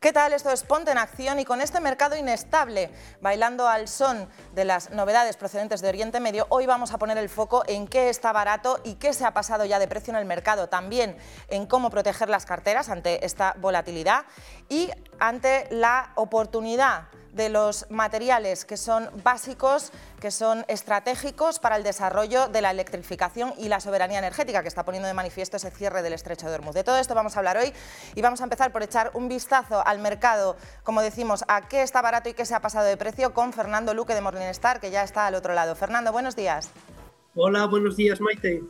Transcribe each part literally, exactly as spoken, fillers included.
¿Qué tal? Esto es Ponte en Acción y con este mercado inestable, bailando al son de las novedades procedentes de Oriente Medio, hoy vamos a poner el foco en qué está barato y qué se ha pasado ya de precio en el mercado, también en cómo proteger las carteras ante esta volatilidad y ante la oportunidad de los materiales que son básicos, que son estratégicos para el desarrollo de la electrificación y la soberanía energética que está poniendo de manifiesto ese cierre del Estrecho de Hormuz. De todo esto vamos a hablar hoy y vamos a empezar por echar un vistazo al mercado, como decimos, a qué está barato y qué se ha pasado de precio con Fernando Luque de Morningstar, que ya está al otro lado. Fernando, buenos días. Hola, buenos días, Maite.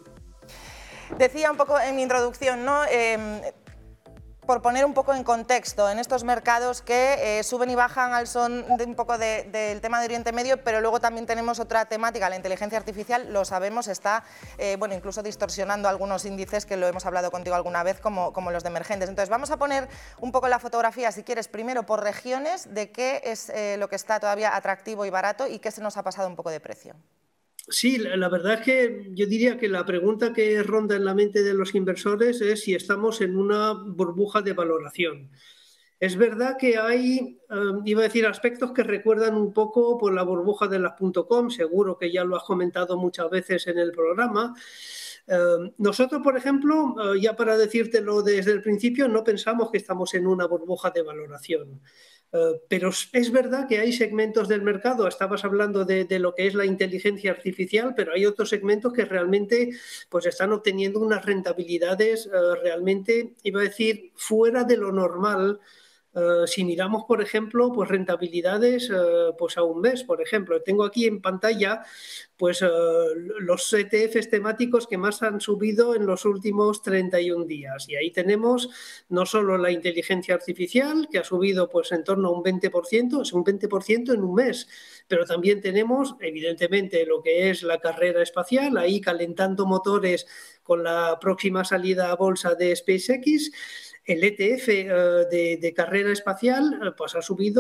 Decía un poco en mi introducción, ¿no? Eh, por poner un poco en contexto, en estos mercados que eh, suben y bajan al son de un poco de, del tema de Oriente Medio, pero luego también tenemos otra temática, la inteligencia artificial, lo sabemos, está eh, bueno, incluso distorsionando algunos índices que lo hemos hablado contigo alguna vez, como, como los de emergentes. Entonces vamos a poner un poco la fotografía, si quieres, primero por regiones, de qué es eh, lo que está todavía atractivo y barato y qué se nos ha pasado un poco de precio. Sí, la, la verdad es que yo diría que la pregunta que ronda en la mente de los inversores es si estamos en una burbuja de valoración. Es verdad que hay, eh, iba a decir, aspectos que recuerdan un poco por la burbuja de las .com, seguro que ya lo has comentado muchas veces en el programa. Eh, nosotros, por ejemplo, eh, ya para decírtelo desde el principio, no pensamos que estamos en una burbuja de valoración. Uh, pero es verdad que hay segmentos del mercado, estabas hablando de, de lo que es la inteligencia artificial, pero hay otros segmentos que realmente pues, están obteniendo unas rentabilidades uh, realmente, iba a decir, fuera de lo normal. Uh, si miramos, por ejemplo, pues rentabilidades uh, pues a un mes, por ejemplo. Tengo aquí en pantalla pues, uh, los E T Fs temáticos que más han subido en los últimos treinta y un días. Y ahí tenemos no solo la inteligencia artificial, que ha subido pues, en torno a un veinte por ciento, es un veinte por ciento en un mes, pero también tenemos, evidentemente, lo que es la carrera espacial, ahí calentando motores con la próxima salida a bolsa de SpaceX. El E T F uh, de, de carrera espacial uh, pues ha subido